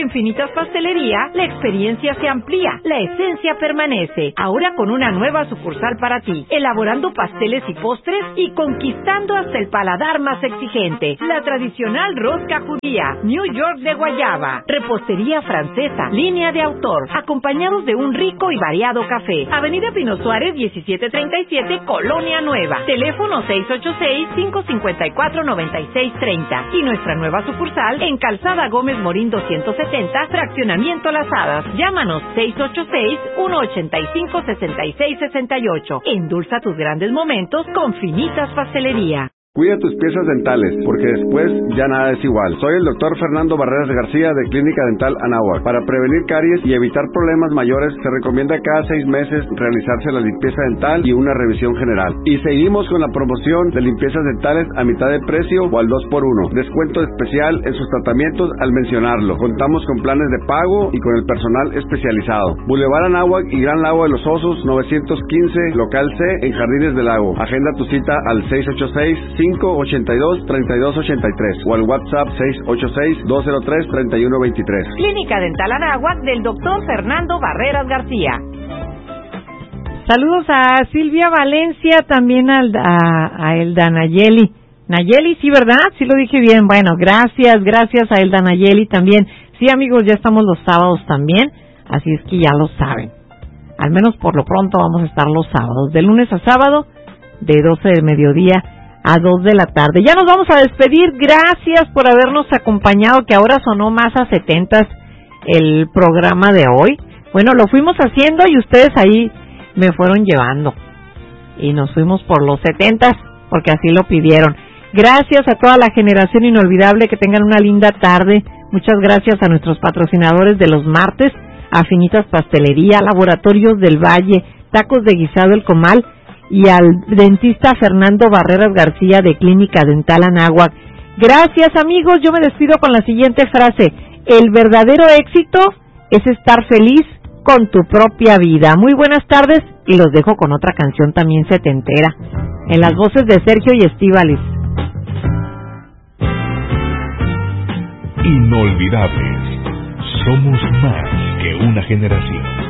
En Finitas Pastelería, la experiencia se amplía, la esencia permanece. Ahora con una nueva sucursal para ti, elaborando pasteles y postres y conquistando hasta el paladar más exigente. La tradicional rosca judía, New York de guayaba, repostería francesa, línea de autor, acompañados de un rico y variado café. Avenida Pino Suárez 1737, Colonia Nueva. Teléfono 686-554-9630. Y nuestra nueva sucursal en Calzada Gómez Morín 270, Fraccionamiento Las Hadas. Llámanos 686-185-6668. Endulza tus grandes momentos con Finitas Pastelería. Cuida tus piezas dentales, porque después ya nada es igual. Soy el doctor Fernando Barreras García de Clínica Dental Anáhuac. Para prevenir caries y evitar problemas mayores, se recomienda cada 6 meses realizarse la limpieza dental y una revisión general. Y seguimos con la promoción de limpiezas dentales a mitad de precio o al 2x1. Descuento especial en sus tratamientos al mencionarlo. Contamos con planes de pago y con el personal especializado. Boulevard Anáhuac y Gran Lago de los Osos, 915, local C, en Jardines del Lago. Agenda tu cita al 686-582-3283 o al WhatsApp 686-203-3123. Clínica Dental Anáhuac del doctor Fernando Barreras García. Saludos a Silvia Valencia, también a Elda Nayeli. Nayeli, sí, ¿verdad? Sí lo dije bien. Bueno, gracias a Elda Nayeli también. Sí, amigos, ya estamos los sábados también, así es que ya lo saben. Al menos por lo pronto vamos a estar los sábados, de lunes a sábado, de 12 del mediodía a 2 de la tarde. Ya nos vamos a despedir. Gracias por habernos acompañado, que ahora sonó más a 70s el programa de hoy. Bueno, lo fuimos haciendo y ustedes ahí me fueron llevando. Y nos fuimos por los 70s, porque así lo pidieron. Gracias a toda la generación inolvidable, que tengan una linda tarde. Muchas gracias a nuestros patrocinadores de los martes, a Finitas Pastelería, Laboratorios del Valle, Tacos de Guisado El Comal, y al dentista Fernando Barreras García de Clínica Dental Anáhuac. Gracias, amigos. Yo me despido con la siguiente frase: el verdadero éxito es estar feliz con tu propia vida. Muy buenas tardes, y los dejo con otra canción también setentera, en las voces de Sergio y Estíbaliz. Inolvidables. Somos más que una generación.